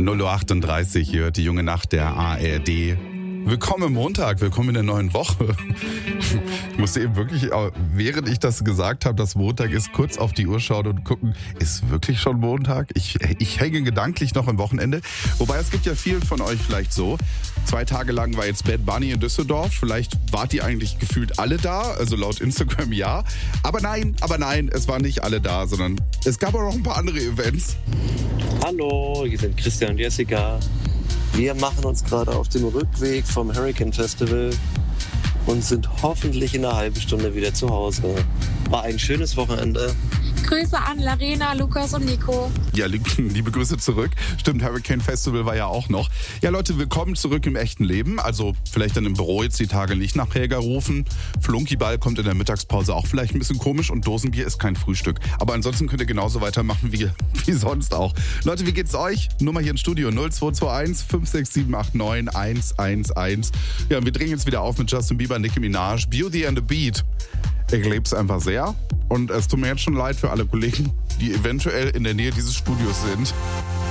0:38 Uhr hört die junge Nacht der ARD. Willkommen Montag, willkommen in der neuen Woche. Ich musste eben wirklich, während ich das gesagt habe, dass Montag ist, kurz auf die Uhr schauen und gucken, ist wirklich schon Montag? Ich hänge gedanklich noch am Wochenende. Wobei, es gibt ja vielen von euch vielleicht so. 2 Tage lang war jetzt Bad Bunny in Düsseldorf. Vielleicht wart ihr eigentlich gefühlt alle da, also laut Instagram ja. Aber nein, es waren nicht alle da, sondern es gab auch noch ein paar andere Events. Hallo, hier sind Christian und Jessica. Wir machen uns gerade auf dem Rückweg vom Hurricane Festival und sind hoffentlich in einer halben Stunde wieder zu Hause. War ein schönes Wochenende. Grüße an Larena, Lukas und Nico. Ja, liebe Grüße zurück. Stimmt, Hurricane Festival war ja auch noch. Ja, Leute, willkommen zurück im echten Leben. Also vielleicht dann im Büro jetzt die Tage nicht nach Helga rufen. Flunkyball kommt in der Mittagspause auch vielleicht ein bisschen komisch und Dosenbier ist kein Frühstück. Aber ansonsten könnt ihr genauso weitermachen wie sonst auch. Leute, wie geht's euch? Nummer hier im Studio 0221 56789 111. Ja, und wir drehen jetzt wieder auf mit Justin Bieber, Nicki Minaj, Beauty and the Beat. Ich liebe es einfach sehr und es tut mir jetzt schon leid für alle Kollegen, die eventuell in der Nähe dieses Studios sind.